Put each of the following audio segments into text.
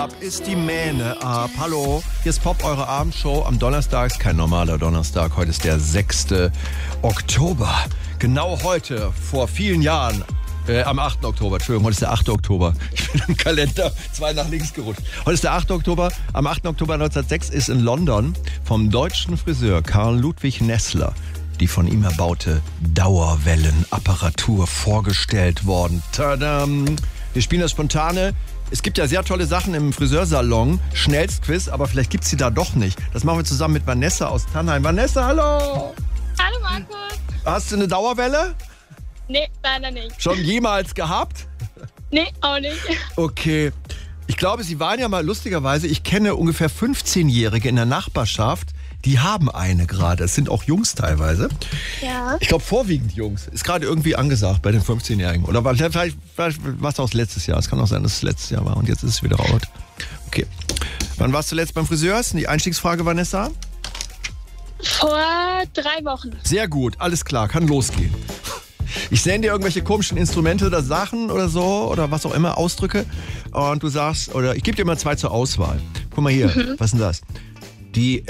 Ab ist die Mähne ab. Hallo, hier ist Pop, eure Abendshow. Am Donnerstag ist kein normaler Donnerstag. Heute ist der 6. Oktober. Genau heute, vor vielen Jahren, am 8. Oktober, Entschuldigung, heute ist der 8. Oktober. Ich bin im Kalender 2 nach links gerutscht. Heute ist der 8. Oktober. Am 8. Oktober 1906 ist in London vom deutschen Friseur Karl Ludwig Nessler die von ihm erbaute Dauerwellenapparatur vorgestellt worden. Tadam! Wir spielen das Spontane. Es gibt ja sehr tolle Sachen im Friseursalon. Schnellstquiz, aber vielleicht gibt's sie da doch nicht. Das machen wir zusammen mit Vanessa aus Tannheim. Vanessa, hallo! Hallo Markus! Hast du eine Dauerwelle? Nee, leider nicht. Schon jemals gehabt? Nee, auch nicht. Okay. Ich glaube, Sie waren ja mal lustigerweise, ich kenne ungefähr 15-Jährige in der Nachbarschaft, die haben eine gerade. Es sind auch Jungs teilweise. Ja. Ich glaube, vorwiegend Jungs. Ist gerade irgendwie angesagt bei den 15-Jährigen. Oder vielleicht war es auch letztes Jahr. Es kann auch sein, dass es letztes Jahr war und jetzt ist es wieder out. Okay. Wann warst du zuletzt beim Friseur? Ist die Einstiegsfrage, Vanessa? Vor 3 Wochen. Sehr gut, alles klar, kann losgehen. Ich sende dir irgendwelche komischen Instrumente oder Sachen oder so oder was auch immer, Ausdrücke. Und du sagst, oder ich gebe dir mal 2 zur Auswahl. Guck mal hier, was ist denn das? Die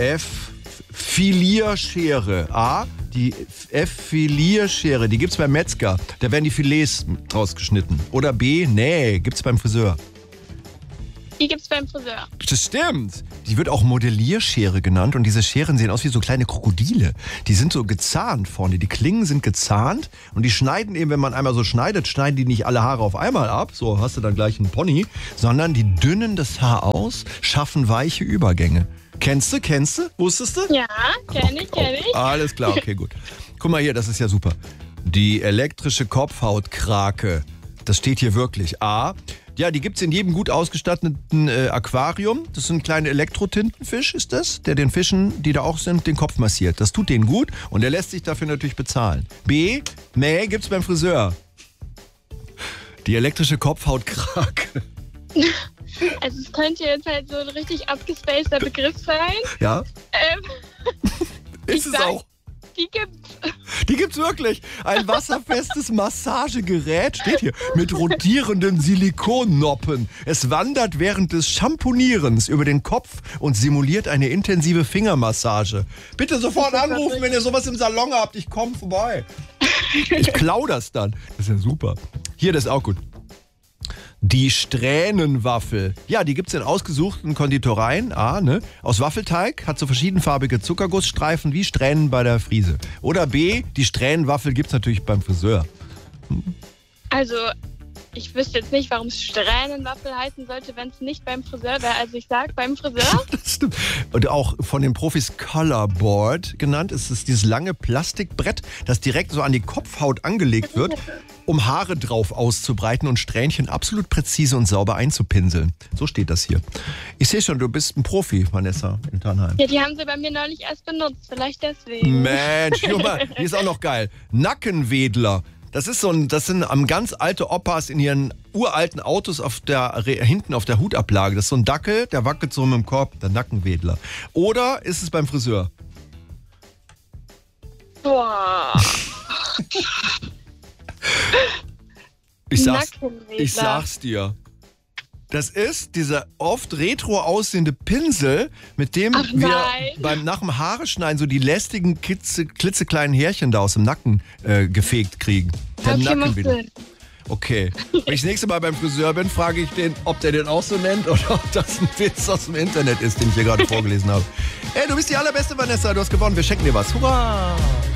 Filierschere. A, die Filierschere, die gibt's beim Metzger. Da werden die Filets rausgeschnitten. Oder B, nee, gibt's beim Friseur. Die gibt's beim Friseur. Das stimmt. Die wird auch Modellierschere genannt und diese Scheren sehen aus wie so kleine Krokodile. Die sind so gezahnt vorne. Die Klingen sind gezahnt und die schneiden eben, wenn man einmal so schneidet, schneiden die nicht alle Haare auf einmal ab. So hast du dann gleich einen Pony. Sondern die dünnen das Haar aus, schaffen weiche Übergänge. Kennst du? Wusstest du? Ja, kenn ich. Alles klar, okay, gut. Guck mal hier, das ist ja super. Die elektrische Kopfhautkrake. Das steht hier wirklich. A. Ja, die gibt's in jedem gut ausgestatteten Aquarium. Das ist ein kleiner Elektrotintenfisch, ist das, der den Fischen, die da auch sind, den Kopf massiert. Das tut denen gut und der lässt sich dafür natürlich bezahlen. B. Nee, gibt's beim Friseur. Die elektrische Kopfhautkrake. Also es könnte jetzt halt so ein richtig abgespaceter Begriff sein. Ja. Ist es auch. Die gibt's. Die gibt's wirklich. Ein wasserfestes Massagegerät, steht hier, mit rotierenden Silikonnoppen. Es wandert während des Shampoonierens über den Kopf und simuliert eine intensive Fingermassage. Bitte sofort anrufen, wenn ihr sowas im Salon habt. Ich komme vorbei. Ich klau das dann. Das ist ja super. Hier, das ist auch gut. Die Strähnenwaffel. Ja, die gibt's in ausgesuchten Konditoreien. Aus Waffelteig, hat so verschiedenfarbige Zuckergussstreifen wie Strähnen bei der Friese. Oder B, die Strähnenwaffel gibt's natürlich beim Friseur. Also, ich wüsste jetzt nicht, warum es Strähnenwaffel heißen sollte, wenn es nicht beim Friseur wäre. Also ich sag beim Friseur. Das stimmt. Und auch von den Profis Colorboard genannt ist es dieses lange Plastikbrett, das direkt so an die Kopfhaut angelegt wird, um Haare drauf auszubreiten und Strähnchen absolut präzise und sauber einzupinseln. So steht das hier. Ich sehe schon, du bist ein Profi, Vanessa, in Tannheim. Ja, die haben sie bei mir neulich erst benutzt. Vielleicht deswegen. Mensch, guck mal, die ist auch noch geil. Nackenwedler. Das sind ganz alte Opas in ihren uralten Autos hinten auf der Hutablage. Das ist so ein Dackel, der wackelt so mit dem Korb, der Nackenwedler. Oder ist es beim Friseur? Boah. Ich sag's dir. Das ist dieser oft retro aussehende Pinsel, mit dem wir nach dem Haare schneiden so die lästigen, klitzekleinen Härchen da aus dem Nacken gefegt kriegen. Der Nackenwedel. Okay. Wenn ich das nächste Mal beim Friseur bin, frage ich den, ob der den auch so nennt oder ob das ein Witz aus dem Internet ist, den ich hier gerade vorgelesen habe. Ey, du bist die allerbeste, Vanessa. Du hast gewonnen. Wir schenken dir was. Hurra!